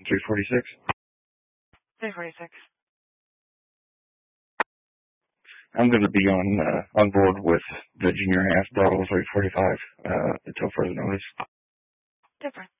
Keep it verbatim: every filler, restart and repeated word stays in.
three forty-six. three forty-six. I'm going to be on uh, on board with the junior half Bravo three forty-five uh, until further notice. Different.